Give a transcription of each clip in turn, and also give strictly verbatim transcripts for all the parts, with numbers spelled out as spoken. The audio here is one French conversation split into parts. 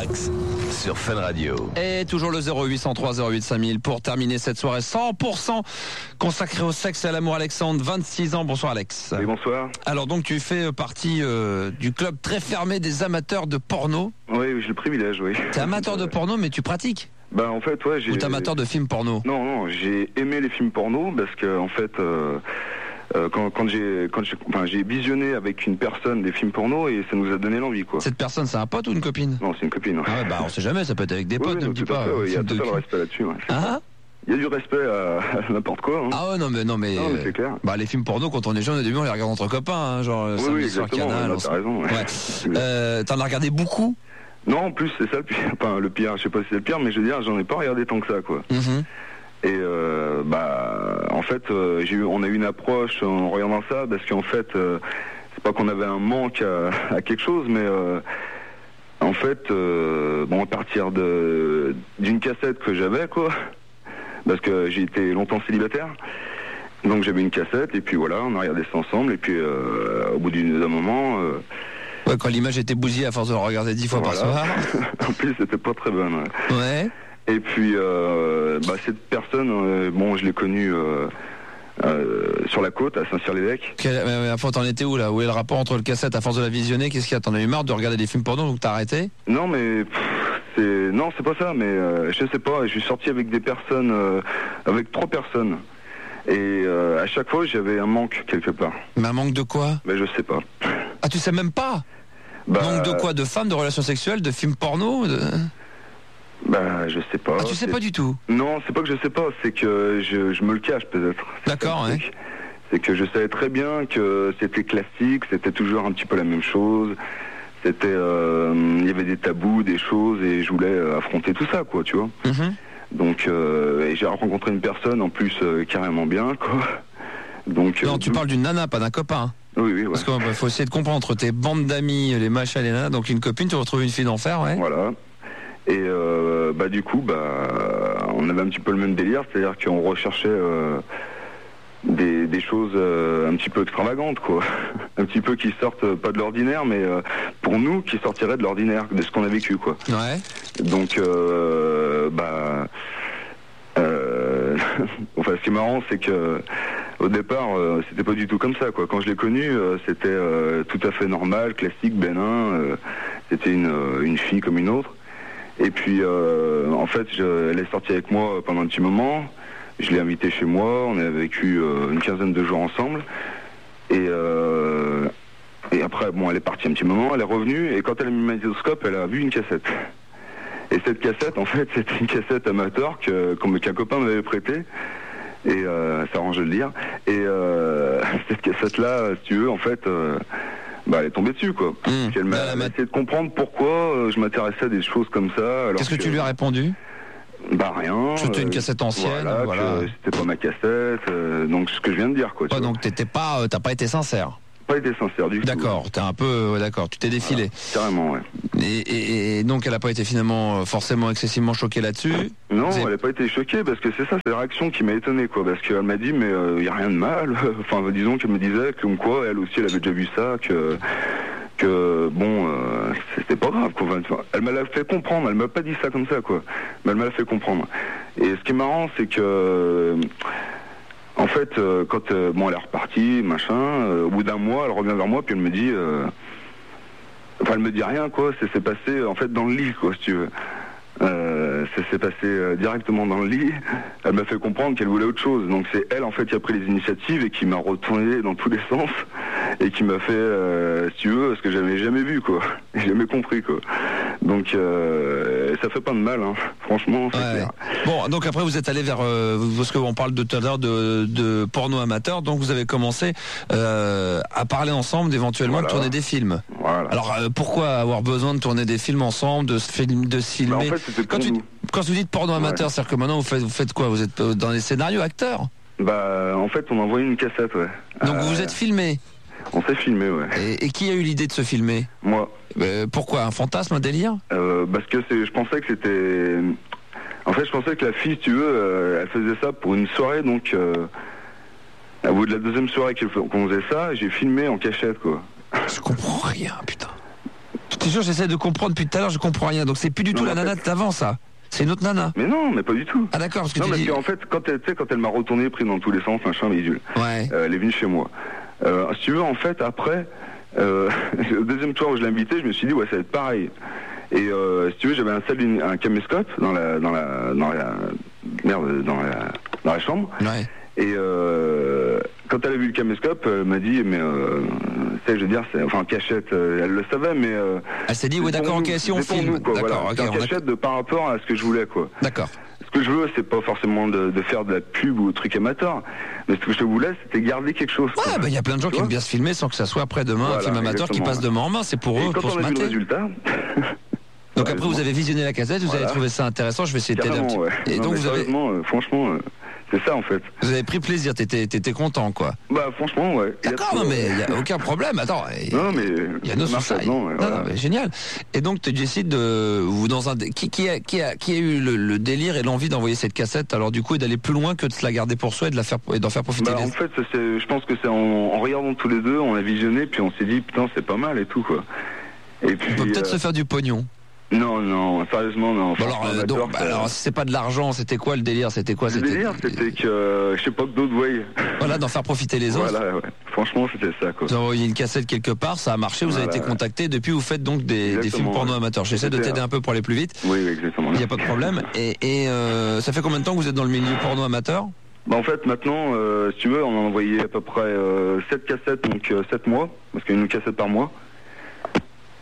Alex sur Fun Radio. Et toujours le zéro huit cent trois zéro huit cinq mille pour terminer cette soirée cent pour cent consacrée au sexe et à l'amour. Alexandre, vingt-six ans. Bonsoir Alex. Oui, bonsoir. Alors donc tu fais partie euh, du club très fermé des amateurs de porno. Oui, j'ai le privilège, oui. T'es amateur de porno mais tu pratiques? Bah en fait, ouais, j'ai... Ou t'es amateur de films porno? Non, non, j'ai aimé les films porno parce que en fait... Euh... Euh, quand, quand j'ai quand j'ai enfin, j'ai visionné avec une personne des films porno et ça nous a donné l'envie, quoi. Cette personne, c'est un pote ou une copine? Non, c'est une copine. Ouais. Ah ouais, bah on sait jamais, ça peut être avec des oui, potes, oui, ne non, me dis tout à pas. fait, ouais, il y a film de total cul. respect là-dessus. Ouais, Ah il y a du respect à, à n'importe quoi. Hein. Ah ouais, non mais non mais, non, mais euh, c'est clair. Bah les films porno quand on est jeune au début on les regarde entre copains, hein, genre oui, samedi oui, soir exactement. Canal. Ouais, on t'as raison. Ouais. Ouais. Euh, T'en as regardé beaucoup? Non, en plus c'est ça le pire. Enfin le pire, je sais pas si c'est le pire, mais je veux dire, j'en ai pas regardé tant que ça, quoi. Mm-hmm. Et euh, bah en fait, euh, j'ai eu, on a eu une approche en regardant ça parce qu'en fait. Euh, C'est pas qu'on avait un manque à, à quelque chose, mais euh, en fait, euh, bon, à partir de d'une cassette que j'avais, quoi, parce que j'ai été longtemps célibataire, donc j'avais une cassette, et puis voilà, on a regardé ça ensemble, et puis euh, au bout d'un moment... Euh, ouais, quand l'image était bousillée à force de le regarder dix fois voilà. par soir. En plus, c'était pas très bonne. Ouais. Ouais. Et puis, euh, bah, cette personne, euh, bon, je l'ai connue... Euh, Euh, sur la côte à Saint-Cyr-l'Évêque. Quel, mais, mais, faut, t'en étais où là? Où est le rapport entre le cassette à force de la visionner? Qu'est-ce qu'il y a? T'en as eu marre de regarder des films porno donc t'as arrêté? Non mais pff, c'est non c'est pas ça, mais euh, je sais pas, je suis sorti avec des personnes, euh, avec trois personnes, et euh, à chaque fois j'avais un manque quelque part. Mais un manque de quoi? Mais je sais pas. Ah tu sais même pas? Bah, manque de quoi? De femmes, de relations sexuelles, de films porno de... Bah je sais pas. Ah tu sais c'est... pas du tout? Non, c'est pas que je sais pas, c'est que je, je me le cache peut-être. C'est D'accord, ouais. C'est que je savais très bien que c'était classique, c'était toujours un petit peu la même chose. C'était, euh, il y avait des tabous, des choses, et je voulais affronter tout ça, quoi, tu vois. Mm-hmm. Donc, euh, et j'ai rencontré une personne en plus euh, carrément bien, quoi. Donc. Non, euh, tu d'où... parles d'une nana, pas d'un copain. Oui, oui, ouais. Parce qu'il bah, faut essayer de comprendre entre tes bandes d'amis, les machins, les nanas. Donc une copine, tu retrouves une fille d'enfer, ouais. Voilà. Et euh, bah du coup, bah, on avait un petit peu le même délire, c'est-à-dire qu'on recherchait euh, des, des choses euh, un petit peu extravagantes, quoi. Un petit peu qui sortent euh, pas de l'ordinaire, mais euh, pour nous, qui sortiraient de l'ordinaire, de ce qu'on a vécu, quoi. Ouais. Donc, euh, bah, euh, enfin, ce qui est marrant, c'est que au départ, euh, c'était pas du tout comme ça, quoi. Quand je l'ai connue, euh, c'était euh, tout à fait normal, classique, bénin. Euh, c'était une, euh, une fille comme une autre. Et puis, euh, en fait, je, elle est sortie avec moi pendant un petit moment. Je l'ai invitée chez moi. On a vécu euh, une quinzaine de jours ensemble. Et, euh, et après, bon, elle est partie un petit moment. Elle est revenue. Et quand elle a mis le magnétoscope, elle a vu une cassette. Et cette cassette, en fait, c'était une cassette amateur que, qu'un copain m'avait prêtée. Et euh, ça arrange de le dire. Et euh, cette cassette-là, si tu veux, en fait... Euh, bah elle est tombée dessus, quoi. Mmh. Elle m'a Bah, ma... essayé de comprendre pourquoi euh, je m'intéressais à des choses comme ça. Alors Qu'est-ce que, que tu lui as répondu? Bah rien. C'était une cassette ancienne, voilà. voilà. Que c'était pas ma cassette, euh, donc ce que je viens de dire, quoi. Ouais, donc t'étais pas, euh, t'as pas été sincère. Pas été sincère du tout. D'accord, t'es un peu, ouais, d'accord, tu t'es défilé. Voilà, carrément, ouais. Et, et, et donc elle a pas été finalement forcément excessivement choquée là-dessus. Non, Vous elle avez... a pas été choquée parce que c'est ça, c'est la réaction qui m'a étonné, quoi. Parce qu'elle m'a dit, mais il euh, y a rien de mal. Enfin, disons qu'elle me disait comme quoi, elle aussi, elle avait déjà vu ça, que. que bon, euh, c'était pas grave, quoi. Elle me l'a fait comprendre, elle m'a pas dit ça comme ça, quoi, mais elle me l'a fait comprendre. Et ce qui est marrant, c'est que euh, en fait, euh, quand euh, bon, elle est repartie, machin, euh, au bout d'un mois, elle revient vers moi, puis elle me dit, euh, enfin, elle me dit rien, quoi. Ça s'est passé en fait dans le lit, quoi, si tu veux. Euh, ça s'est passé euh, directement dans le lit. Elle m'a fait comprendre qu'elle voulait autre chose. Donc c'est elle en fait qui a pris les initiatives et qui m'a retourné dans tous les sens et qui m'a fait, euh, si tu veux, ce que j'avais jamais vu, quoi. Jamais compris, quoi. Donc euh, ça fait pas de mal, hein. Franchement. C'est ouais. clair. Bon, donc après vous êtes allé vers, euh, parce qu'on parle de tout à l'heure de, de porno amateur, donc vous avez commencé euh, à parler ensemble d'éventuellement Voilà. de tourner des films. Voilà. Alors euh, pourquoi avoir besoin de tourner des films ensemble, de se, film, de se filmer? Bah, en fait, c'était quand, pour tu, nous. quand vous dites porno amateur, Ouais. c'est-à-dire que maintenant vous faites, vous faites quoi? Vous êtes dans les scénarios acteurs? Bah en fait on a envoyé une cassette, ouais. Donc Euh, vous vous êtes filmé? On s'est filmé, ouais. Et, et qui a eu l'idée de se filmer? Moi. euh, Pourquoi? Un fantasme, un délire? Euh, parce que c'est, je pensais que c'était... En fait, je pensais que la fille, si tu veux, euh, elle faisait ça pour une soirée, donc... Euh, au bout de la deuxième soirée qu'on faisait ça, j'ai filmé en cachette, quoi. Je comprends rien, putain. C'est sûr, j'essaie de comprendre depuis tout à l'heure, je comprends rien. Donc c'est plus du tout non, la nana fait... de d'avant, ça. C'est une autre nana. Mais non, mais pas du tout. Ah d'accord, parce que non, tu parce dis... qu'en fait, quand elle, tu sais, quand elle m'a retourné, pris dans tous les sens, machin, bidule. Ouais. Euh, elle est venue chez moi. Euh, si tu veux, en fait, après, euh, le deuxième soir où je l'ai invitée, je me suis dit, ouais, ça va être pareil. Et euh, si tu veux, j'avais installé un caméscope dans la, dans la, dans la, merde, dans la, dans la chambre. Ouais. Et euh, quand elle a vu le caméscope, elle m'a dit, mais euh, tu sais, je veux dire, c'est, enfin, cachette, euh, elle le savait, mais... Euh, elle s'est dit, ouais, d'accord, ok, si on filme. Nous, quoi, d'accord, voilà. ok. C'est un cachette de par rapport à ce que je voulais, quoi. D'accord. Ce que je veux, c'est pas forcément de, de faire de la pub ou de trucs amateurs, mais ce que je voulais, c'était garder quelque chose. Ouais, bah il y a plein de gens qui aiment bien se filmer sans que ça soit après-demain voilà, un film amateur exactement. Qui passe de main en main, c'est pour et eux, quand pour on se a mater. Vu le résultat... Donc après vous avez visionné la cassette, vous voilà. avez trouvé ça intéressant, je vais essayer de t'aider un petit peu. Ouais. Et non, donc vous avez... euh, franchement... Euh... C'est ça en fait. Vous avez pris plaisir, t'étais, t'étais content quoi. Bah franchement ouais. D'accord, non mais il n'y a aucun problème. Attends, non mais il y a nos suicides. Non, ouais, voilà. non mais génial. Et donc tu décides de vous dans un qui, qui a qui a qui a eu le, le délire et l'envie d'envoyer cette cassette alors du coup et d'aller plus loin que de se la garder pour soi et de la faire et d'en faire profiter. Bah, les... En fait c'est, je pense que c'est en, en regardant tous les deux, on a visionné puis on s'est dit putain c'est pas mal et tout quoi. Et puis on peut peut-être euh... se faire du pognon. Non, non, sérieusement, non. Bon alors, euh, donc, bah, alors, si c'est pas de l'argent, c'était quoi le délire C'était quoi Le c'était... délire, c'était que, euh, je sais pas que d'autres voyaient. Voilà, d'en faire profiter les autres. Voilà, ouais. Franchement, c'était ça, quoi. Vous avez envoyé une cassette quelque part, ça a marché, vous voilà, avez été contacté. Depuis, vous faites donc des, des films porno ouais. amateurs. J'essaie de t'aider un peu pour aller plus vite. Oui, exactement. Il n'y a pas de problème. Et, et euh, ça fait combien de temps que vous êtes dans le milieu porno amateur ? Bah en fait maintenant, euh, si tu veux, on a envoyé à peu près euh, sept cassettes, donc euh, sept mois, parce qu'il y a une cassette par mois. Allô ?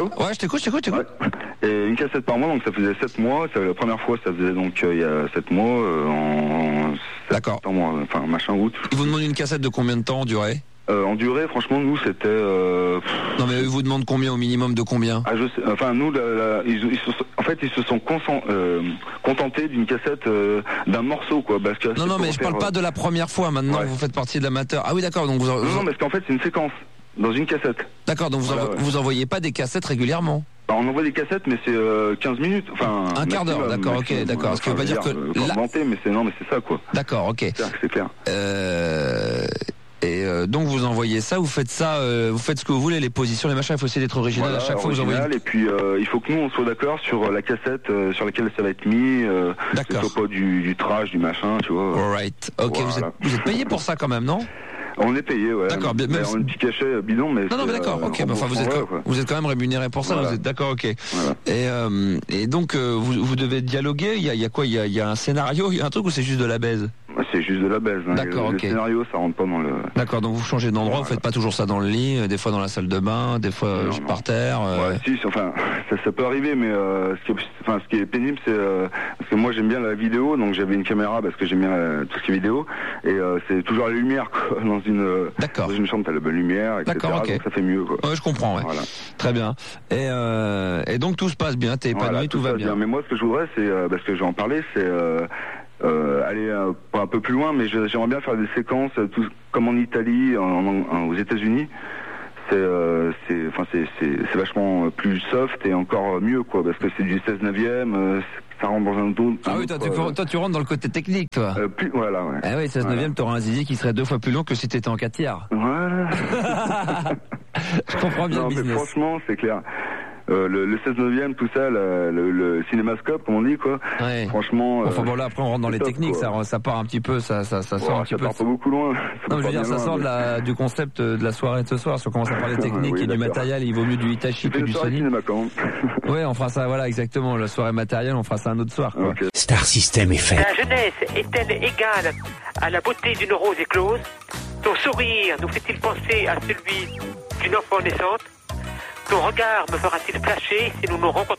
Ouais, je t'écoute, je t'écoute, je t'écoute. Ouais. Et une cassette par mois, donc ça faisait sept mois. Ça, la première fois, ça faisait donc euh, il y a sept mois, euh, en D'accord. Mois, enfin machin août. Ils vous demandent une cassette de combien de temps en durée ? euh, En durée, franchement, nous c'était. Euh... Non mais eux vous demandent combien au minimum de combien ? Ah je sais. Enfin nous, la, la, ils, ils se, en fait, ils se sont consent, euh, contentés d'une cassette, euh, d'un morceau quoi. Parce que non non mais je parle euh... pas de la première fois. Maintenant ouais. Vous faites partie de l'amateur. Ah oui d'accord. Donc vous. En... Non non, parce qu'en fait c'est une séquence. Dans une cassette. D'accord, donc vous, voilà, envo- ouais. vous envoyez pas des cassettes régulièrement ? Bah, on envoie des cassettes, mais c'est euh, quinze minutes. Enfin, un quart d'heure, d'accord, ok, d'accord. Ce qui veut pas dire que. Euh, la... Inventé, mais c'est non, mais c'est ça quoi. D'accord, ok. C'est clair. C'est clair. Euh... Et euh, donc vous envoyez ça, vous faites ça, euh, vous faites ce que vous voulez, les positions, les machins. Il faut essayer d'être original voilà, à chaque fois. Original, vous envoyez. Et puis euh, il faut que nous on soit d'accord sur la cassette euh, sur laquelle ça va être mis. Euh, d'accord. Que ce soit pas du, du trash, du machin, tu vois. Alright. Ok. Voilà. Vous êtes, vous êtes payé pour ça quand même, non ? On est payé, ouais. D'accord, bien. On a un petit cachet bidon, mais. Non, non, mais d'accord, euh, ok. Bah, enfin, vous êtes, ouais, quand, vous êtes quand même rémunéré pour ça, voilà. Vous êtes d'accord, ok. Voilà. Et, euh, et donc, euh, vous, vous devez dialoguer. Il y a, il y a quoi il y a, il y a un scénario, il y a un truc ou c'est juste de la baise ? C'est juste de la baise. Hein. D'accord, le, ok. Le scénario, ça rentre pas dans le. D'accord, donc vous changez d'endroit, voilà. Vous faites pas toujours ça dans le lit, des fois dans la salle de bain, des fois non, non. par terre. Euh... Ouais, si, enfin, ça, ça peut arriver, mais euh, ce, qui est, enfin, ce qui est pénible, c'est euh, parce que moi j'aime bien la vidéo, donc j'avais une caméra parce que j'aime bien la, tout ce qui est vidéo, et euh, c'est toujours la lumière quoi, dans une. D'accord. Dans une chambre, t'as la bonne lumière, et cetera. D'accord, ok. Donc ça fait mieux, quoi. Ouais, je comprends, ouais. Voilà. Très bien. Et, euh, et donc tout se passe bien, t'es épanoui, voilà, tout, tout va bien. bien. Mais moi, ce que je voudrais, c'est euh, parce que je vais en parler, c'est euh, euh, aller euh, pas un peu plus loin, mais je, j'aimerais bien faire des séquences, tout, comme en Italie, en, en, aux États-Unis. C'est, euh, c'est, enfin, c'est, c'est, c'est vachement plus soft et encore mieux, quoi, parce que c'est du seize neuvième. Euh, ça rentre dans un dos. Ah oui, toi, tu, toi tu rentres dans le côté technique, toi. Euh, plus, voilà, ouais. Ah oui, seize neuvième, t'auras un zizi qui serait deux fois plus long que si t'étais en quatre tiers. Voilà. Je comprends bien non, le business. Mais franchement, c'est clair. Euh, le, le seize neuvième, tout ça, le, le, le cinémascope, comme on dit, quoi. Ouais. Franchement. Enfin bon, là, après, on rentre dans les top, techniques, ça, ça part un petit peu, ça, ça, ça sort ouais, un petit ça peu. Ça part pas beaucoup loin. Non, je veux dire, ça loin, sort mais... de la, du concept de la soirée de ce soir. Si on commence à parler technique oui, et d'accord. du matériel, il vaut mieux du Hitachi que du Sony. Cinéma, quand même. Ouais, on fera ça, voilà, exactement. La soirée matérielle, on fera ça un autre soir, quoi. Okay. Star System F M. La jeunesse est-elle égale à la beauté d'une rose éclose ? Ton sourire nous fait-il penser à celui d'une enfant naissante ? Ton regard me fera-t-il flasher si nous nous rencontrons ?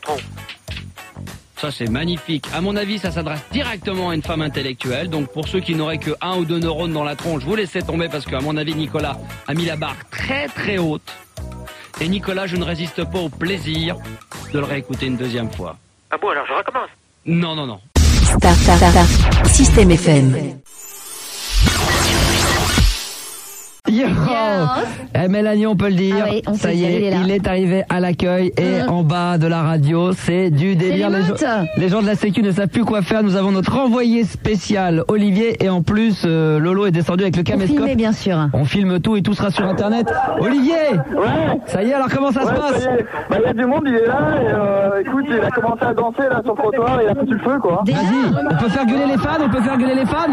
Ça, c'est magnifique. À mon avis, ça s'adresse directement à une femme intellectuelle. Donc, pour ceux qui n'auraient que un ou deux neurones dans la tronche, vous laissez tomber parce qu'à mon avis, Nicolas a mis la barre très très haute. Et Nicolas, je ne résiste pas au plaisir de le réécouter une deuxième fois. Ah bon, alors je recommence ? Non, non, non. Star, star, star, System F M. Il y Yo. Eh, Mélanie, on peut le dire. Ah oui, on ça peut y dire, est, il est là. il est arrivé à l'accueil et Mmh. en bas de la radio, c'est du délire. C'est Les, l'émeute. gens- les gens de la Sécu ne savent plus quoi faire. Nous avons notre envoyé spécial, Olivier, et en plus, euh, Lolo est descendu avec le Pour caméscope. filmer, bien sûr. On filme tout et tout sera sur Internet. Olivier, Ouais. ça y est, alors comment ça se Ouais, passe? ça y est. Bah, il y a du monde, il est là, et euh, écoute, il a commencé à danser là sur le trottoir, il a foutu le feu quoi. Déjà Vas-y, on peut faire gueuler les fans, on peut faire gueuler les fans.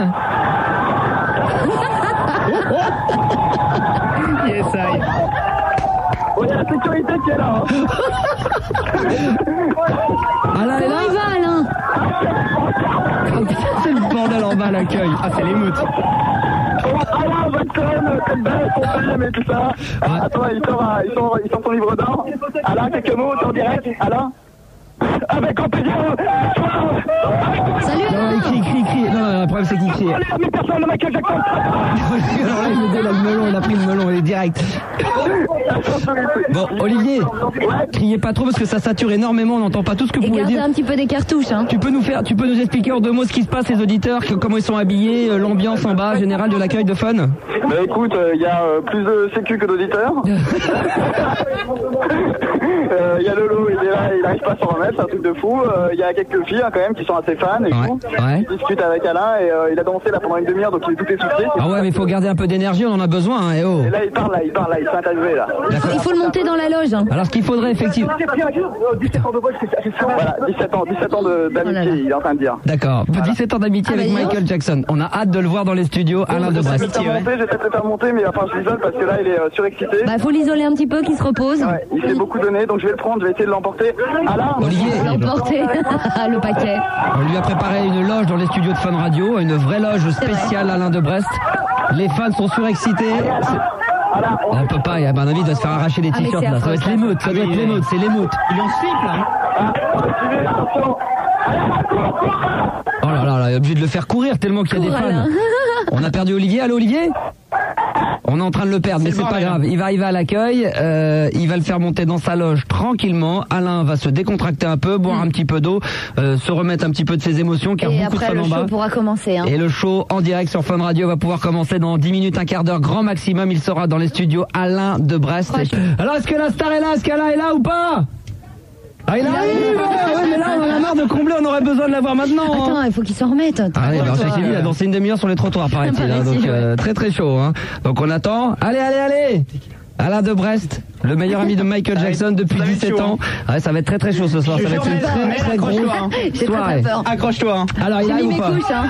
Yes, I. Oh, il y a la sécurité qui est là. Hein. Alain est Comment là? il va, Alain? Oh, putain, c'est le bordel en bas à l'accueil. Ah, c'est l'émeute. Ah là, Watson, comme belle, son thème et tout ça. Ah, attends, il sort, euh, il sort, il sort son livre d'or. Alain, quelques mots, t'es en direct. Alain. Avec grand plaisir. Salut, Non, il crie, il crie, il crie. Non, non, le problème, c'est qu'il crie. Allez, mes personnes, Michael Jackson. Alors là, il me dit, là, le melon, il a pris le melon, il est direct. Bon, Olivier, criez pas trop parce que ça sature énormément, on n'entend pas tout ce que vous Et pouvez gardez dire. un petit peu des cartouches, hein. Tu peux nous faire, tu peux nous expliquer en deux mots ce qui se passe, les auditeurs, que- comment ils sont habillés, euh, l'ambiance en bas, générale de l'accueil de Fun. Bah écoute, il euh, y a euh, plus de sécu que d'auditeurs. Il y a Lolo, il est là, il arrive pas à s'en remettre, c'est un truc de fou. Il y a quelques filles hein, quand même qui sont assez fans et Ouais, tout. ouais. Ils discutent avec Alain et euh, il a dansé là pendant une demi-heure donc il est tout essoufflé. Ah ouais, mais il faut garder un peu d'énergie, on en a besoin, hein, eh oh. Et là il parle là, il parle là, il s'est interviewé là. Il faut le monter dans la loge, hein. Alors ce qu'il faudrait effectivement... dix-sept ans de vol, c'est Voilà, dix-sept ans, dix-sept ans de- d'amitié, Oh là là. il est en train de dire. D'accord, dix-sept ans d'amitié Ah, avec bah, dis Michael Jackson. On a hâte de le voir dans les studios, Alain de Je vais Brest. peut-être le faire monter, je vais peut-être le faire monter, mais enfin je l'isole parce que là il est euh, surexcité. Bah, faut l'isoler un petit peu, qu'il se repose. Ouais, il s'est beaucoup donné, donc je vais le prendre, je vais essayer de l'emporter. Alain Olivier, L'emporter. Le paquet. on lui a préparé une loge dans les studios de Fun Radio, une vraie loge spéciale Alain de Brest. Les fans sont surexcités. C'est- On peut pas, à mon avis, il doit se faire arracher les Ah, mais t-shirts c'est là. Ça doit être affreux, l'émeute, ça doit être l'émeute, c'est l'émeute. Il en slip là. Oh là là, là, il est obligé de le faire courir tellement qu'il y a des Cours, fans. Alain. On a perdu Olivier. Allô Olivier? On est en train de le perdre, mais c'est pas grave. Il va arriver à l'accueil, euh, il va le faire monter dans sa loge tranquillement. Alain va se décontracter un peu, boire un petit peu d'eau, euh, se remettre un petit peu de ses émotions, car Et beaucoup de après, fans le en bas. show pourra commencer, hein. Et le show en direct sur Fun Radio va pouvoir commencer dans dix minutes, un quart d'heure, grand maximum. Il sera dans les studios Alain de Brest. Alors, est-ce que la star est là? Est-ce qu'Alain est là ou pas? Ah, il arrive! Ouais, mais là, on en a marre de combler, on aurait besoin de l'avoir maintenant. hein. Attends, il faut qu'il s'en remette. Ah oui, bah, c'est qu'il a dansé une demi-heure sur les trottoirs, paraît-il. Hein, donc euh, très très chaud. Hein. Donc on attend. Allez, allez, allez. Alain de Brest, le meilleur ami de Michael Jackson depuis dix-sept ans. Ah ouais, ça va être très très chaud ce soir. Ça va être une très très grosse J'ai très soirée. très peur. Accroche-toi. Hein. Alors il J'ai mis arrive mes ou pas? couches, hein.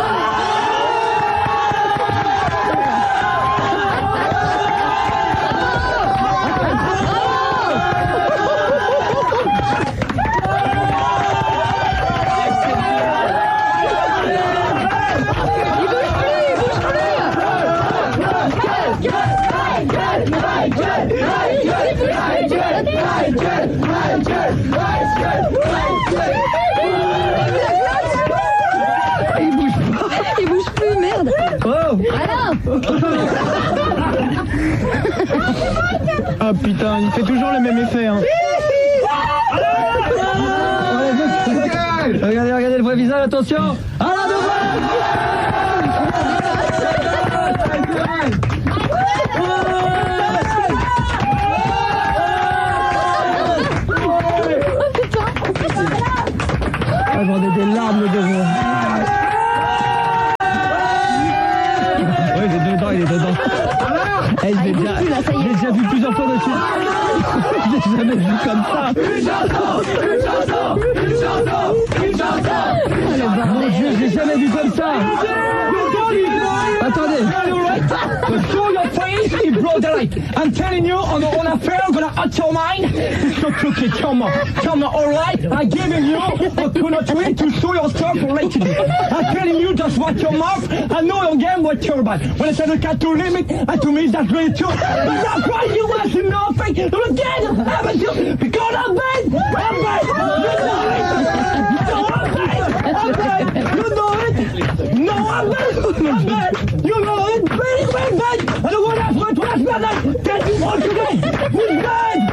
Il bouge pas. Il bouge plus, merde. Oh. Alain. Oh putain, il fait toujours le même effet. Hein. Regardez, regardez le vrai visage, attention. Alain de Ah, j'en ai des larmes de vous. Oui, il est dedans, il est dedans. Eh, je l'ai déjà, plus, là, ça y est. j'ai déjà vu plusieurs fois dessus. Je l'ai jamais vu comme ça. Mon Dieu, je l'ai jamais vu comme ça. Attendez. Show your face, it blow the light. I'm telling you, on a, on a fair, I'm gonna out your mind. So okay, come on, come on, alright. I'm giving you a coconut tree to show yourself later. I'm telling you, just watch your mouth. I know again what you're about. When I said look at to limit, and to me that's really true. That's why you want to know thing. Again, haven't you? Because I'm bad, I'm bad. You know it. I'm bad, I'm bad. You know it. No, I'm bad, I'm bad. You know it. Very, very bad. I don't want to put last minute. Tell you what today. We're bad.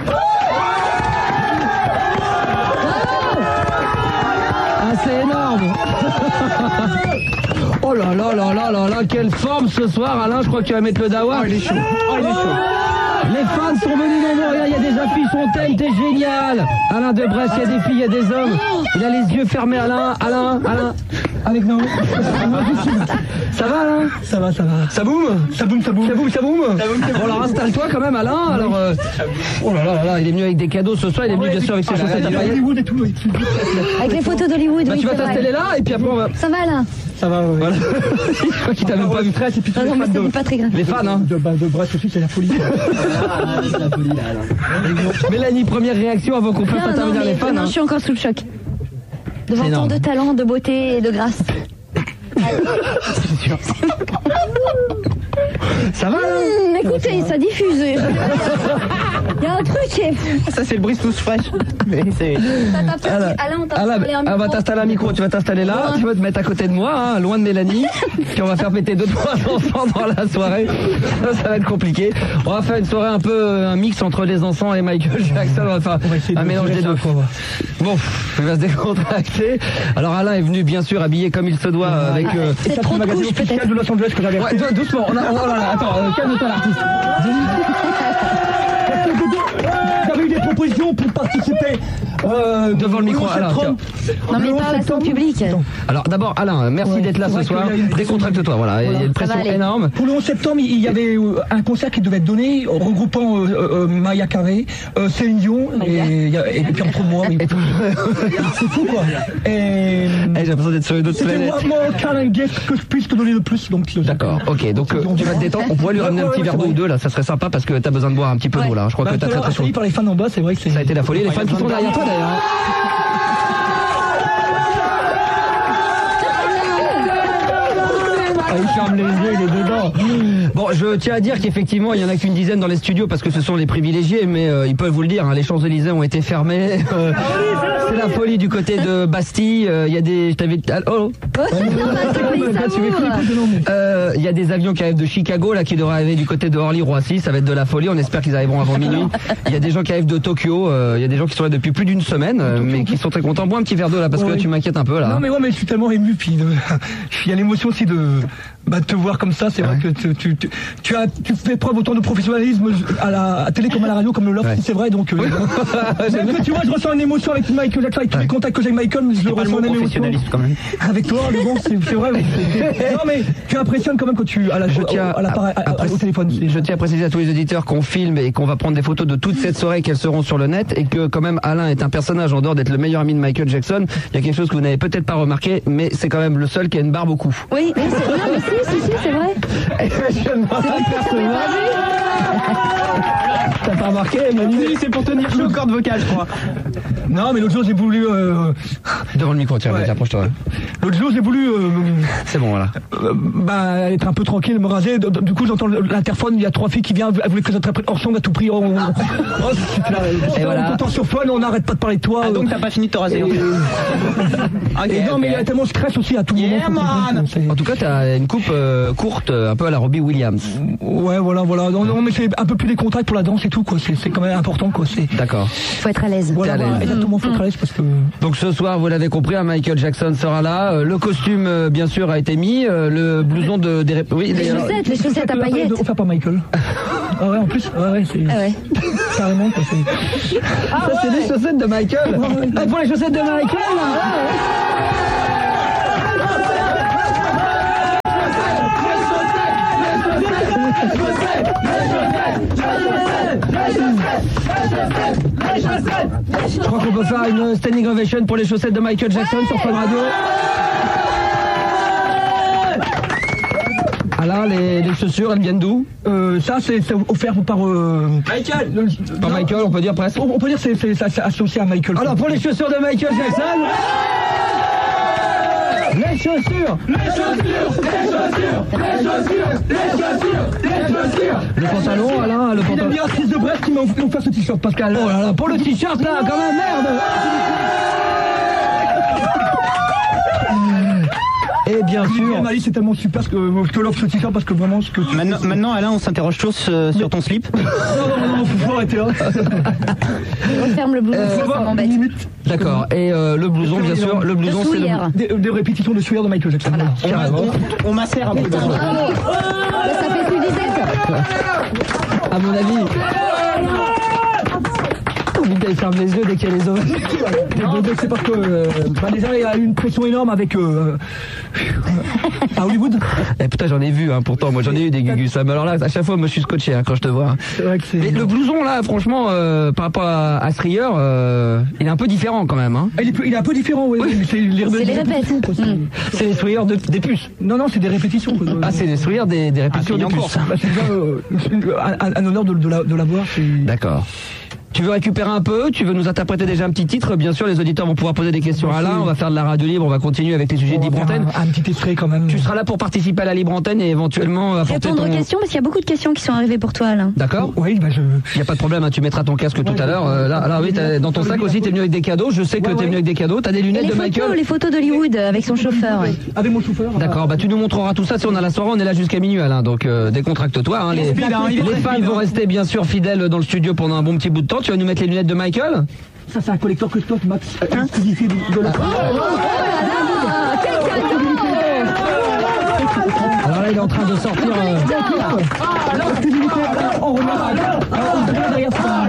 Ah, c'est énorme. Oh là là là là là là là, quelle forme ce soir, Alain, je crois que tu vas mettre le dawa. Oh, il est chaud. Oh, il est chaud. Les fans sont venus nombreux, regarde, il y a des affiches, on t'aime, t'es génial. Alain de Brest, il y a des filles, il y a des hommes. Il a les yeux fermés, Alain, Alain, Alain. Avec nous. Ça va, Alain? Ça va, ça va. Ça boum? Ça boum, ça boum. Ça boum, ça boum. Bon, alors installe-toi quand même, Alain. Alors, euh... oh là là là là, il est venu avec des cadeaux ce soir, il est venu bien sûr avec ses chaussettes à paillettes. Hollywood et tout. Avec les photos d'Hollywood, Bah, oui, tu vas c'est vrai. t'installer là et puis après on va. Ça va là? Ça va, ouais. Voilà. Je crois qu'il t'a même pas vu. Stress et puis tous Non, les non, mais fans de... c'est pas très grave. Les fans, hein. De, bah, de Brest aussi, c'est la folie. C'est la folie là, Alain. Mélanie, première réaction avant qu'on fasse Non, non, intervenir mais les fans. non, hein. je suis encore sous le choc. Devant C'est tant énorme. de talent, de beauté et de grâce. C'est sûr. Ça va là? Hum, écoutez, ça diffuse. Il y a un truc qui est... Ça c'est le brise tous fraîche. Mais c'est. Alain, Alain, on t'a installé un on va micro. t'installer un micro, tu vas t'installer là, Ouais. tu vas te mettre à côté de moi, hein, loin de Mélanie, puis on va faire péter deux trois enfants dans la soirée. Ça, ça va être compliqué. On va faire une soirée un peu un mix entre les enfants et Michael Jackson. On va faire On va essayer un de mélange des gérer deux. ça, quoi. Bon, il va se décontracter. Alors Alain est venu bien sûr habillé comme il se doit avec. euh, Et ça, c'est trop le de magazine couches, officiel peut-être. de Los Angeles que j'avais Ouais, acheté. dou- doucement. On a, on- oh là là, attends, euh, calme-toi l'artiste. J'avais eu des propositions pour participer euh, Devant le micro, onze Alain, septembre. Non, mais Le onze parle à son septembre. public. Alors d'abord Alain, merci Ouais, d'être là c'est ce vrai soir. qu'il y a une pression. Décontracte-toi, voilà. Il y a une Ça pression va aller. énorme. Pour le onze septembre, il y avait euh, un concert qui devait être donné, regroupant euh, euh, Maya Carré, euh, Céline Dion et, il y a- et puis entre moi. Oui. C'est fou quoi. Et Eh, j'ai l'impression d'être sur une autre c'était planète. moi mon calendrier que je puisse te donner le plus. Donc euh, D'accord, ok, donc euh, tu vas te détendre, on pourrait lui ramener un petit verre d'eau ou deux là, ça serait sympa parce que t'as besoin de boire un petit peu d'eau là, je crois bah, que t'as très très chaud. accueilli par les fans en bas, c'est vrai que c'est. Ça a été la folie, les fans qui sont derrière toi d'ailleurs. Ah, il ferme les yeux, il est dedans. Bon, je tiens à dire qu'effectivement, il y en a qu'une dizaine dans les studios parce que ce sont les privilégiés, mais euh, ils peuvent vous le dire, hein, les Champs-Élysées ont été fermés. Euh, c'est la folie du côté de Bastille. euh, Il y a des. Je t'avais. Ah, oh. Euh, Il y a des avions qui arrivent de Chicago là qui devraient arriver du côté de Orly-Roissy. Ça va être de la folie. On espère qu'ils arriveront avant minuit. Il y a des gens qui arrivent de Tokyo. euh, Il y a des gens qui sont là depuis plus d'une semaine, euh, mais qui sont très contents. Bois un petit verre d'eau là parce que Oui. tu m'inquiètes un peu là. Non mais ouais, mais je suis tellement ému, puis euh, il y a l'émotion aussi de, bah, de te voir comme ça. C'est vrai que tu, tu, tu, tu as, tu fais preuve autant de professionnalisme à la à télé comme à la radio, comme le loft, Ouais. c'est vrai. Donc, euh, même que tu vois, je ressens une émotion avec Michael Jackson, avec tous les contacts que j'ai avec Michael, je pas le ressens mot la même émotion. professionnaliste, quand même. Avec toi, mais bon, c'est c'est vrai. mais c'est- non mais tu impressionnes quand même quand tu à la, Je tiens à l'appareil, à- à- à- au téléphone. Je tiens à préciser à tous les auditeurs qu'on filme et qu'on va prendre des photos de toute cette soirée, qu'elles seront sur le net, et que quand même Alain est un personnage en dehors d'être le meilleur ami de Michael Jackson. Il y a quelque chose que vous n'avez peut-être pas remarqué, mais c'est quand même le seul qui a une barbe au cou. Oui, mais c'est... Non, mais si, si, si, c'est vrai. T'as pas remarqué, Manu? C'est pour tenir le corde vocale, je crois. Non, mais l'autre jour j'ai voulu. Euh, Devant le micro, tiens, Ouais. vas-y, approche-toi. l'autre jour j'ai voulu. Euh, C'est bon, voilà. euh, bah, être un peu tranquille, me raser. D- d- Du coup, j'entends l'interphone, il y a trois filles qui viennent, elles voulaient que j'interprète Orson à tout prix. On, on, oh, c'est- Et voilà. on t'entend sur phone, on n'arrête pas de parler de toi. Ah, donc t'as pas fini de te raser. Et, en fait. euh, et non, mais il y a tellement de stress aussi à tout Yeah, moment. faut que- man. c'est- En tout cas, t'as une coupe euh, courte, euh, un peu à la Robbie Williams. Ouais, voilà, voilà. Non, non, mais c'est un peu plus des contacts pour la danse et tout, quoi. C'est c'est quand même important, quoi. C'est D'accord. Faut être à l'aise. voilà, à l'aise. voilà, exactement, faut être à l'aise parce que. Donc ce soir, vous l'avez compris, hein, Michael Jackson sera là. Euh, le costume, euh, bien sûr, a été mis. Euh, le blouson de... Des... rép- Oui, Les d'ailleurs. chaussettes, les chaussettes à paillettes. Offert par Michael. Ah ouais, en plus, ouais, ouais, c'est Ah ouais. carrément, quoi. c'est- Ça, c'est les chaussettes de Michael. Ah, pour les chaussettes de Michael Je crois qu'on peut faire une standing ovation pour les chaussettes de Michael Jackson sur Fun Radio. Ah là, les, les chaussures, elles viennent d'où? Euh, ça, c'est c'est offert par. Euh, Michael le- Par non, Michael, on peut dire presque. On, on peut dire que c'est- c'est c'est associé à Michael. Alors pour les chaussures de Michael Jackson. Les chaussures Les chaussures Les chaussures Les chaussures Les chaussures Les chaussures Le pantalon, Alain, le Il y a pantalon. bien Chris de Brest qui m'a offert ce t-shirt, Pascal. Oh là là, pour le t-shirt là, quand même, merde. Eh bien, bien sûr. Mali, c'est tellement super ce que je te l'offre ce t-shirt parce que vraiment ce que tu Maintenant, maintenant Alain, on s'interroge tous euh, sur ton slip. Non, non, non, faut arrêter là. Referme le blouson, Euh, ça m'embête. D'accord. Et euh, le blouson, bien sûr. Le blouson, c'est le. Des, des répétitions de Sawyer de Michael Jackson. Carrément. On, on macère un peu. Bravo. Là, ça fait plus dix-sept. À mon avis. Il ferme les yeux dès qu'il y a les ovations. C'est parce que euh, bah déjà il y a eu une pression énorme avec euh, à Hollywood. Eh putain, j'en ai vu, hein, pourtant, moi j'en ai eu des gugus. Mais alors là, à chaque fois, moi je suis scotché hein, quand je te vois. C'est vrai que c'est... Mais le blouson là, franchement, euh, par rapport à, à Strier, euh, il est un peu différent quand même. Hein. Il, est, il est un peu différent, oui. oui. C'est les, C'est les répètes. Mmh. C'est les Strier de, des puces. Non, non, c'est des répétitions. Quoi. Ah, c'est les Strier des, des répétitions ah, des puces. Bah, c'est bien euh, un, un honneur de, de, la, de l'avoir. C'est... D'accord. Tu veux récupérer un peu? Tu veux nous interpréter déjà un petit titre? Bien sûr, les auditeurs vont pouvoir poser des questions à Alain. On va faire de la radio libre, on va continuer avec les sujets de libre antenne. Un, un petit extrait quand même. Tu seras là pour participer à la libre antenne et éventuellement apporter Répondre ton... aux questions parce qu'il y a beaucoup de questions qui sont arrivées pour toi, Alain. D'accord. Oui, bah je. Il y a pas de problème, hein, tu mettras ton casque tout à l'heure. Euh, là, là, oui, t'as- dans ton sac aussi, t'es venu avec des cadeaux. Je sais que Ouais, t'es ouais. venu avec des cadeaux. T'as des Et lunettes les de photos, Michael. les photos d'Hollywood avec son chauffeur. Ouais. Avec mon chauffeur. D'accord, bah tu nous montreras tout ça si on a la soirée, on est là jusqu'à minuit Alain, donc euh, décontracte-toi. Hein, les les fans vont rester bien sûr fidèles dans le studio pendant un bon petit bout de temps. Tu vas nous mettre les lunettes de Michael? Ça, c'est un collecteur que je stocke, Max. Hein exclusif de, de la. Ah, quel cadeau! Alors là il est en train de sortir... euh, Ah, là, exclusivité. On remarque. Derrière ça.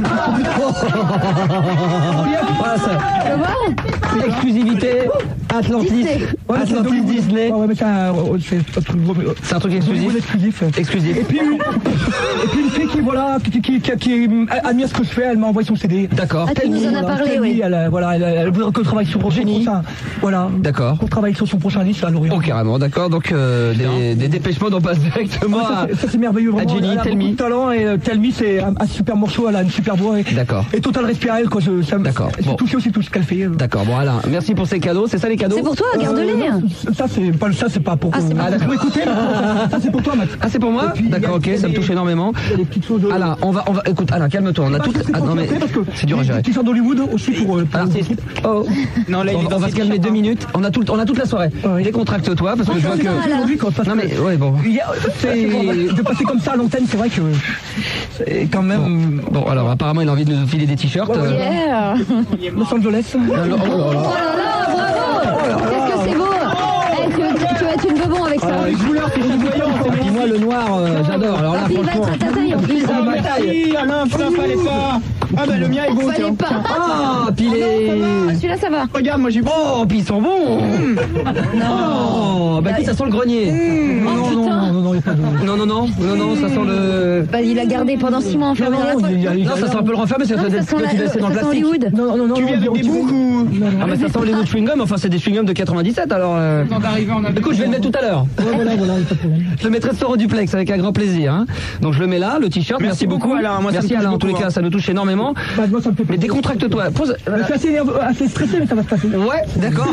Voilà, ça. Tu vas voir? C'est exclusivité Atlantis, Disney. Ouais, c'est Atlantis d'Hollywood. Disney. Ouais, ouais, mais c'est un, c'est un truc C'est un truc exclusif. Hollywood exclusif. Exclusif. Et puis, et puis une fille qui, voilà, qui, qui, qui, qui admire ce que je fais, elle m'a envoyé son C D. D'accord. Ah, tu nous en as parlé, oui. Elle, euh, voilà, elle, elle voudrait que je travaille sur son prochain. Voilà. D'accord. Qu'on travaille sur son prochain disque à Lorient. Oh carrément, d'accord. Donc euh, des, des dépêchements on passe directement Ouais, ça, à... c'est- ça, c'est merveilleux vraiment. à Jenny, elle a Tell beaucoup Me. de talent et euh, Tell Me c'est un, un super morceau, elle a une super voix et, D'accord. et total respect à elle quoi. Je, ça, me- D'accord. Je Bon. suis touché aussi de tout ce qu'elle fait. D'accord, bon Alain, merci pour ces cadeaux. C'est ça les cadeaux? C'est pour toi, Euh, garde-les. non, ça c'est pas ça c'est pas pour. Ah, c'est pas euh, pour pour écouter. Ça c'est pour toi Max. Ah c'est pour moi? Et puis, il y a- D'accord, ok, il y a ça me des- touche énormément. Il y a des petites choses. de- Alain, on va, on va, écoute, Alain, calme-toi, on a Bah, tout... c'est Ah pour non te mais montrer parce que c'est dur à gérer. Les t-shirts d'Hollywood aussi pour. euh, pour Artiste. Oh. Non, là, il est On, dans on va ses se calmer t-shirts, deux hein. minutes. On a tout, on a toute la soirée. Ouais. Décontracte-toi parce que je vois que... Alain. Aujourd'hui, quand parce Non que- mais, ouais bon. il y a- c'est de passer comme ça à l'antenne, c'est vrai que c'est quand même Bon alors apparemment il a envie de nous filer des t-shirts. euh, Yeah. Los Angeles. oh là là. Oh là là, bravo! Qu'est-ce que c'est beau! Eh, tu, vas- tu vas être une bebon avec ça. Les couleurs, c'est chatoyant. Puis moi le noir, euh, j'adore. Alors là Ah, puis il va franchement... être à ta taille en plus. Ah, ma taille. Oui, Alain, putain, fallait pas. Ah bah le mien est beau, Fallait tiens. pas. Ah, puis Ah, les... celui-là, ça va. Regarde, moi j'ai beau. Oh, puis ils sont bons. Oh, bah puis ça sent le grenier. Oh Non, putain! non, non, il n'y a pas de. Non, non, non, non, non, ça sent le... Bah, il a gardé pendant six mois enfermé dans la Non, poche. il y a- il y a- Non, ça sent un peu le renfermé, c'est Non, que ça tu sent dois la- laisser dans le ça sent plastique. Hollywood. Non, non, non, Tu non, viens on avec des dirait- boucs ou... Ah mais ça sent les bouts de chewing-gum, enfin c'est des chewing-gums de quatre-vingt-dix-sept alors... Euh... Quand d'arriver en Écoute, je vais le mettre tout à l'heure. Ouais, voilà, voilà, il n'y a pas de problème. Je le mettrai sur Duplex avec un grand plaisir. Hein. Donc je le mets là, le t-shirt, merci, Merci beaucoup. beaucoup, Alain. Moi, ça merci me touche Alain, en tous les beaucoup, cas, hein. ça nous touche énormément. Bah, moi, ça me fait Mais plaisir. décontracte-toi. Pose... Je suis assez, nerveux, assez stressé, mais ça va se passer. Ouais, d'accord.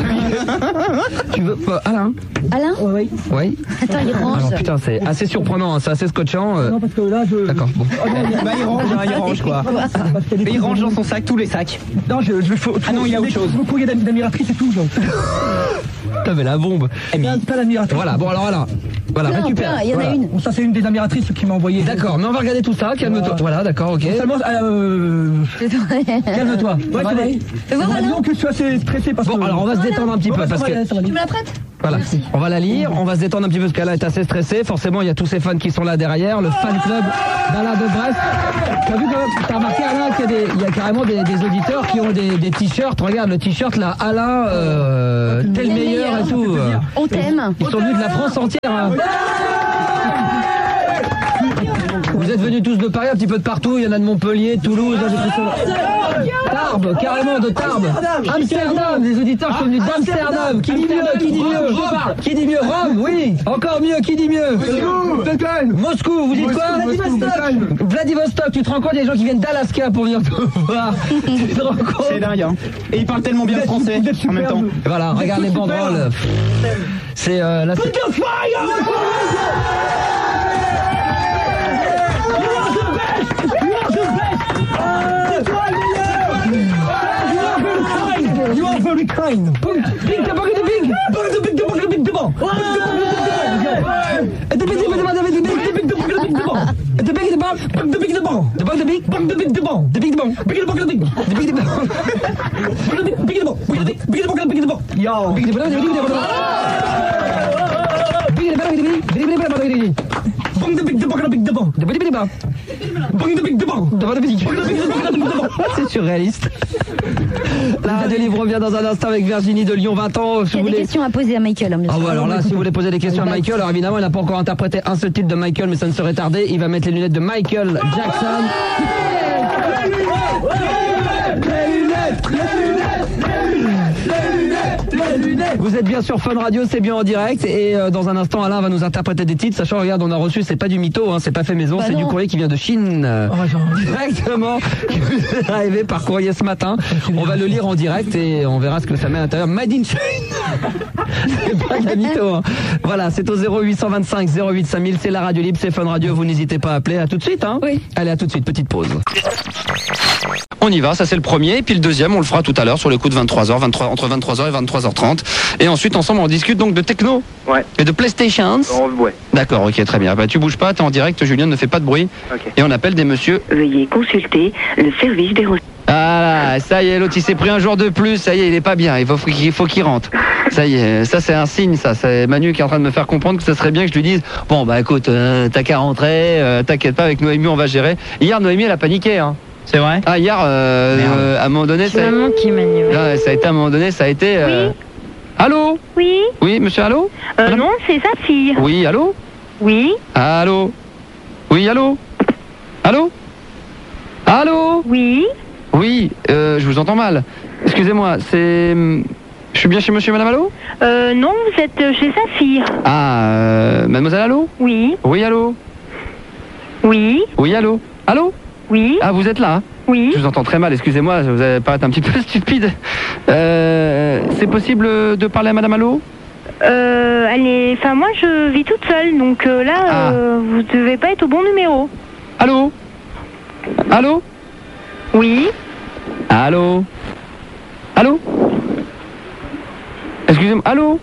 Tu veux... euh, Alain? Alain? Ouais, ouais. Oui. Attends, il range. Alors putain, c'est assez surprenant, hein, c'est assez scotchant. euh. Non, parce que là, je. D'accord, bon. Ah, non, Bah il range, hein, il range quoi. parce qu'il y a des Et il trucs- range dans son sac tous les sacs. Non, je, je faut, Ah non, il y a faut- autre chose. Faut courrier d'am- d'admiratrice et tout, genre. Putain, mais la bombe. Pas, pas l'admiratrice. Voilà, bon alors Alain. Voilà, Plein, récupère. plein, il y en a Voilà. une. Bon, ça, c'est une des admiratrices qui m'a envoyé. D'accord, mais on va regarder tout ça, calme-toi. Voilà. Voilà, d'accord, ok. Seulement, euh. Calme-toi. Ouais, c'est vrai. Fais voir, Alain. Disons que je suis assez stressé parce que. Bon, alors on va se détendre un petit peu Ouais, ça parce va que... aller, ça va aller. Tu me la prêtes? Voilà, on va la lire, on va se détendre un petit peu parce qu'Alain est assez stressé. Forcément, il y a tous ces fans qui sont là derrière, le fan club d'Alain de Brest. T'as vu quand t'as remarqué Alain qu'il y a, des, il y a carrément des, des auditeurs qui ont des, des t-shirts. Regarde le t-shirt là, Alain, euh, tel Le meilleur et meilleur. tout. On t'aime. Ils sont venus de la France entière. Hein. Vous êtes venus tous de Paris, un petit peu de partout. Il y en a de Montpellier, de Toulouse. J'ai pris ça. Tarbes, carrément de Tarbes. Amsterdam, des auditeurs qui sont venus d'Amsterdam. Qui dit mieux? Qui dit mieux? Qui dit mieux? Rome, oui. Encore mieux, qui dit mieux? Moscou, vous dites quoi? Vladivostok, tu te rends compte, il y a des gens qui viennent d'Alaska pour venir te voir. Tu te rends compte? C'est dingue, hein. Et il parle tellement bien français en même temps. Voilà, regarde les banderoles. C'est euh, la... You are the very kind. Big the bug the big. Bug the big the bug the big the ball. The big the big the big the big the big the ball. The big the ball. The big the ball. The bug the big. Bug the big the ball. The big the ball. Big the bug the big. The big the ball. Big the ball. Big the big the ball. Big the ball. Yo. Big the ball. Big the ball. Big the ball. Big the ball. Bang the big the ball. Big the ball. The big the ball. Bang the big the ball. The big the ball. C'est surréaliste. La radio libre revient dans un instant avec Virginie de Lyon, vingt ans. Il y a des questions à poser à Michael. Hein, bien Ah sûr. ouais, alors là, si vous voulez poser des questions à Michael, alors évidemment, il n'a pas encore interprété un seul titre de Michael, mais ça ne serait tardé. Il va mettre les lunettes de Michael Jackson. Vous êtes bien sur Fun Radio, c'est bien en direct. Et euh, dans un instant, Alain va nous interpréter des titres. Sachant, regarde, on a reçu, c'est pas du mytho, hein, c'est pas fait maison, Bah c'est non. du courrier qui vient de Chine. Directement, qui vous est arrivé par courrier ce matin. On va le lire en direct et on verra ce que ça met à l'intérieur. Made in Chine. C'est pas de la mytho. Hein. Voilà, c'est au zéro huit cent vingt-cinq zéro huit cinq mille, c'est la radio libre, c'est Fun Radio. Vous n'hésitez pas à appeler. À tout de suite. Hein. Oui. Allez, à tout de suite. Petite pause. On y va, ça c'est le premier, et puis le deuxième on le fera tout à l'heure sur le coup de vingt-trois heures, vingt-trois, entre vingt-trois heures et vingt-trois heures trente. Et ensuite ensemble on discute donc de techno. Ouais. Et de PlayStation. Oh, ouais. D'accord, ok, très bien. Bah tu bouges pas, t'es en direct, Julien ne fait pas de bruit. Ok. Et on appelle des messieurs. Veuillez consulter le service des reçus. Ah là, ça y est, l'autre il s'est pris un jour de plus, ça y est, il est pas bien, il faut qu'il faut qu'il rentre. Ça y est, ça c'est un signe, ça. C'est Manu qui est en train de me faire comprendre que ça serait bien que je lui dise bon bah écoute, euh, t'as qu'à rentrer, euh, t'inquiète pas, avec Noémie on va gérer. Hier Noémie elle a paniqué, hein. C'est vrai? Ah hier, euh, euh, à un moment donné, ça, C'est maman qui m'a dit. ah, ça a été à un moment donné, ça a été. Euh... Oui. Allô? Oui. Oui, monsieur, allô? Euh, Madame non, c'est sa fille. Oui, allô? Oui. Allô? Oui, allô? Allô? Allô? Oui. Oui, euh, je vous entends mal. Excusez-moi, c'est. Je suis bien chez monsieur et madame Allô? Euh, non, vous êtes chez sa fille. Ah, euh, mademoiselle Allô? Oui. Oui, allô? Oui. Oui, allô? Allô? Oui. Ah, vous êtes là, hein? Oui. Je vous entends très mal, excusez-moi, vous allez paraître un petit peu stupide. Euh, c'est possible de parler à madame Allô? Euh, elle est... Enfin, moi, je vis toute seule, donc euh, là, Ah. euh, vous devez pas être au bon numéro. Allô? Allô? Oui. Allô? Allô? Excusez-moi, allô?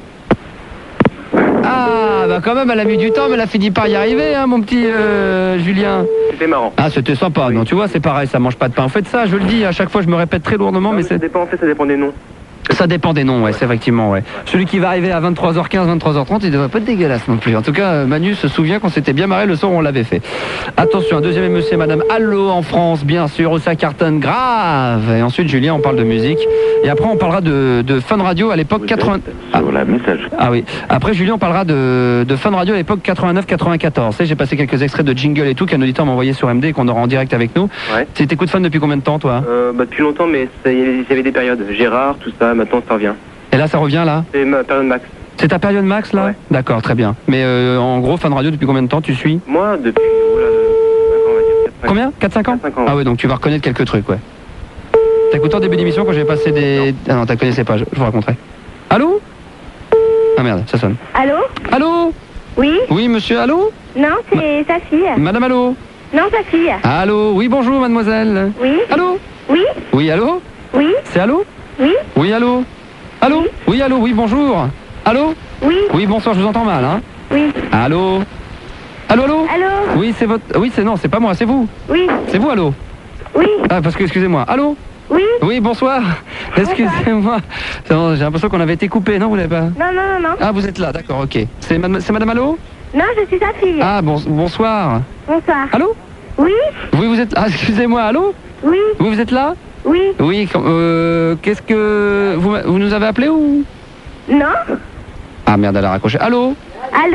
Ah, bah quand même, elle a mis du temps, mais elle a fini par y arriver, hein, mon petit euh, Julien. C'était marrant. Ah, c'était sympa, oui. Non, tu vois, c'est pareil, ça mange pas de pain. En fait, ça, je le dis, à chaque fois, je me répète très lourdement, Non, mais mais ça c'est... dépend, en fait, ça dépend des noms. Ça dépend des noms, ouais, c'est effectivement, ouais. Celui qui va arriver à vingt-trois heures quinze, vingt-trois heures trente, il devrait pas être dégueulasse non plus. En tout cas, Manu se souvient qu'on s'était bien marré le soir où on l'avait fait. Attention, un deuxième monsieur et madame Allô en France, bien sûr, où ça cartonne grave. Et ensuite, Julien, on parle de musique. Et après, on parlera de, de Fun Radio à l'époque quatre-vingts. Ah. Sur la message. Ah oui. Après, Julien, on parlera de, de Fun Radio à l'époque quatre-vingt-neuf quatre-vingt-quatorze. Tu sais, j'ai passé quelques extraits de jingle et tout qu'un auditeur m'a envoyé sur M D et qu'on aura en direct avec nous. Ouais. Tu t'écoutes Fun depuis combien de temps, toi? Euh, bah, depuis longtemps, mais ça- il y avait des périodes. Gérard, tout ça, maintenant ça revient. Et là, ça revient, là? C'est ma période max. C'est ta période max, là? Ouais. D'accord, très bien. Mais euh, en gros, Fun Radio, depuis combien de temps tu suis? Moi, depuis voilà, cinq ans, on va dire. quatre, cinq. Combien? quatre cinq ans? quatre, cinq ans, Ah ouais. ouais, donc tu vas reconnaître quelques trucs, ouais. T'écoutais en début d'émission quand j'avais passé des... Ah non, t'as connaissais pas, je, je vous raconterai. Allô? Ah merde, ça sonne. Allô? Allô? Oui. Oui, monsieur, allô? Non, c'est sa fille. Madame, allô? Non, sa fille. Allô? Oui, bonjour, mademoiselle. Oui. Allô? Oui. Oui, allô? Oui. C'est allô? Oui. Oui, allô? Allô? Oui, allô? Oui, bonjour. Allô? Oui. Oui, bonsoir, je vous entends mal, hein? Oui. Allô? Allô, allô? Allô? Oui, c'est votre... Oui, c'est non, c'est pas moi, c'est vous. Oui. C'est vous, allô? Oui. Ah, parce que, excusez-moi. Allô? Oui. Oui, bonsoir. Excusez-moi. C'est bon, j'ai l'impression qu'on avait été coupé, non? Vous l'avez pas? Non, non, non, non. Ah, vous êtes là, d'accord, ok. C'est madame, c'est madame Allô? Non, je suis sa fille. Ah, bon, bonsoir. Bonsoir. Allô? Oui. Oui, vous êtes... Ah, excusez-moi, allô? Oui. Oui, vous êtes là? Oui. Oui, com- euh, qu'est-ce que... Vous, vous nous avez appelé ou... Non. Ah, merde, elle a raccroché. Allô? Allô?